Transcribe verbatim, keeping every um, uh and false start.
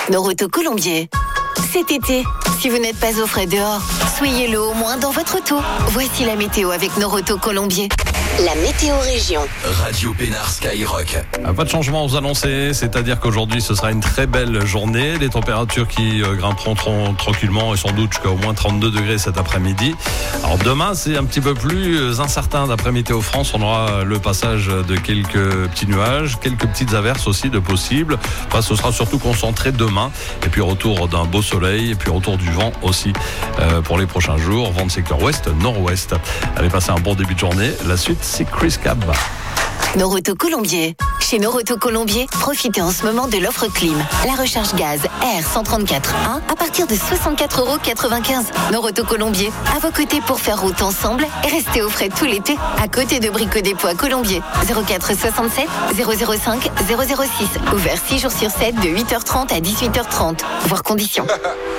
Noroto Colombier. Cet été, si vous n'êtes pas au frais dehors, soyez-le au moins dans votre auto. Voici la météo avec Noroto Colombier. La météo région. Radio Pénard Skyrock. Pas de changement aux annoncés, c'est-à-dire qu'aujourd'hui ce sera une très belle journée. Les températures qui euh, grimperont tron- tranquillement et sans doute jusqu'à au moins trente-deux degrés cet après-midi. Alors demain c'est un petit peu plus incertain d'après Météo France. On aura le passage de quelques petits nuages, quelques petites averses aussi de possibles. Enfin, ce sera surtout concentré demain. Et puis retour d'un beau soleil et puis retour du vent aussi euh, pour les prochains jours. Vent de secteur ouest, nord-ouest. Allez, passer un bon début de journée. La suite, c'est Chris Cab. Noroto Colombier. Chez Noroto Colombier, profitez en ce moment de l'offre clim. La recharge gaz R cent trente-quatre un à partir de soixante-quatre euros quatre-vingt-quinze. Noroto Colombier, à vos côtés pour faire route ensemble et rester au frais tout l'été. À côté de Brico Dépôt à Colombier. zéro quatre soixante-sept zéro zéro cinq zéro zéro six. Ouvert six jours sur sept de huit heures trente à dix-huit heures trente. Voire conditions.